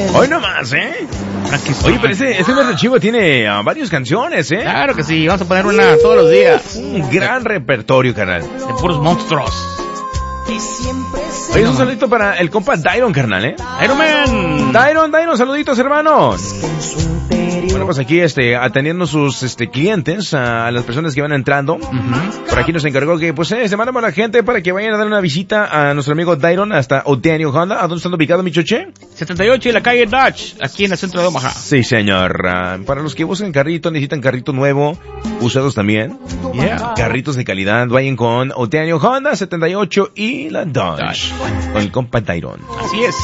Hoy nomás, Oye, pero ese mes de Chivo tiene varias canciones, Claro que sí, vamos a poner una todos los días. Un gran repertorio, carnal. De puros monstruos. Oye, un saludito para el compa Dairon, carnal, Iron Man. Dairon, saluditos, hermanos. Bueno, pues aquí, atendiendo sus, clientes, a las personas que van entrando. Por aquí nos encargó que, pues, se mandamos a la gente para que vayan a dar una visita a nuestro amigo Dairon hasta Oteanio Honda. ¿A dónde están ubicados, mi choche? 78 y la calle Dodge, aquí en el centro de Omaha. Sí, señor. Para los que buscan carrito, necesitan carrito nuevo, usados también. Yeah. Carritos de calidad, vayan con Oteanio Honda, 78 y la Dodge. Con el compa Dairon. Así es.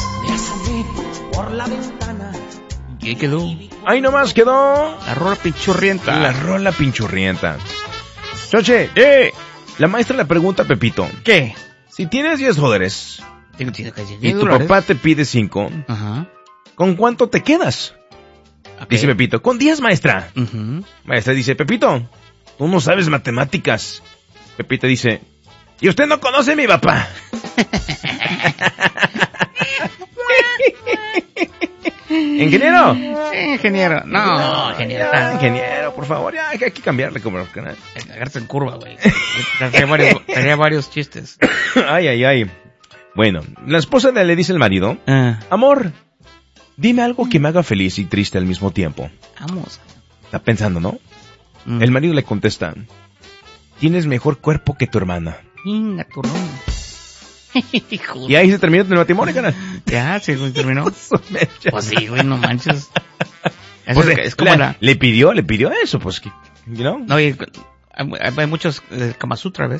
¿Qué quedó? Ahí nomás quedó La rola pinchurrienta. la rola pinchurrienta. Choche, la maestra le pregunta a Pepito. ¿Qué? Si tienes 10 dólares Tengo y tu papá te pide 5, Ajá. ¿con cuánto te quedas? Okay. Dice Pepito, con 10, maestra. Uh-huh. Maestra dice, Pepito, tú no sabes matemáticas. Pepito dice, ¿y usted no conoce a mi papá? ¿Ingeniero? Ingeniero. No, ingeniero. Ingeniero, por favor, ya hay que cambiarle como canal. Agarrate en curva, güey. Tenía varios chistes. Ay. Bueno, la esposa le dice al marido, amor, dime algo que me haga feliz y triste al mismo tiempo. Vamos. Está pensando, ¿no? El marido le contesta, tienes mejor cuerpo que tu hermana. Venga, turrón. Y ahí se terminó el matrimonio, canal. Ya, se terminó. Pues sí, güey, no manches. Pues Es como le pidió eso, pues, you know? No, y hay muchos Kama Sutra, ¿ves?